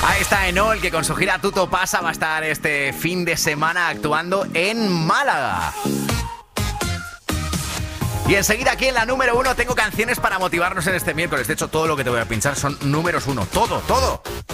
Ahí está Enol, que con su gira Tuto Pasa va a estar este fin de semana actuando en Málaga. Y enseguida aquí en la número 1 tengo canciones para motivarnos en este miércoles. De hecho, todo lo que te voy a pinchar son números 1. Todo, todo.